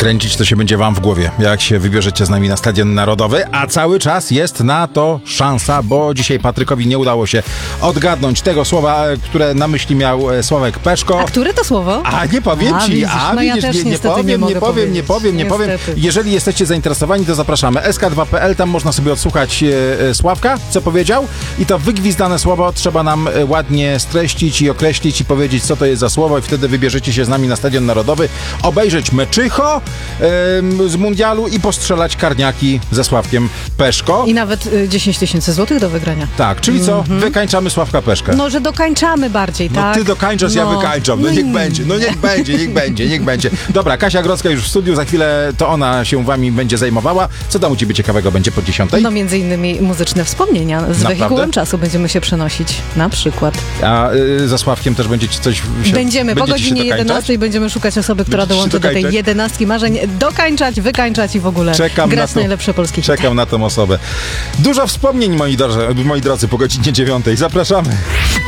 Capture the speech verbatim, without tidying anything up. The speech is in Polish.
Kręcić to się będzie wam w głowie, jak się wybierzecie z nami na Stadion Narodowy, a cały czas jest na to szansa, bo dzisiaj Patrykowi nie udało się odgadnąć tego słowa, które na myśli miał Sławek Peszko. A które to słowo? A nie powiem a, ci, widzisz, a no widzisz, ja nie, nie, powiem, nie, nie, powiem, powiedzieć. nie powiem, nie powiem, nie powiem. Jeżeli jesteście zainteresowani, to zapraszamy. S K dwa kropka P L, tam można sobie odsłuchać e, Sławka, co powiedział, i to wygwizdane słowo trzeba nam e, ładnie streścić i określić i powiedzieć, co to jest za słowo, i wtedy wybierzecie się z nami na Stadion Narodowy, obejrzeć meczycho e, z mundialu i postrzelać karniaki ze Sławkiem Peszko. I nawet y, dziesięć tysięcy złotych do wygrania. Tak, czyli co? Mm-hmm. Wykańczamy Sławka Peszkę. No, że dokańczamy bardziej, no, tak? Ty dokańczasz, no. ja wykańczam. No niech Mm. będzie, no niech będzie, niech będzie, niech będzie. Dobra, Kasia Grodzka już w studiu, za chwilę to ona się wami będzie zajmowała. Co tam u ciebie ciekawego będzie po dziesiątej? No między innymi muzyczne wspomnienia. Z Naprawdę? wehikułem czasu będziemy się przenosić, na przykład. A y, za Sławkiem też będziecie coś się, Będziemy, po godzinie jedenastej będziemy szukać osoby, która Będziecie dołączy do tej dokańczać? jedenastki marzeń. Dokańczać, wykańczać i w ogóle Czekam grać na to. najlepsze polskie Czekam hity. na tą osobę. Dużo wspomnień, moi drodzy, moi drodzy, po godzinie dziewiątej. Zapraszamy.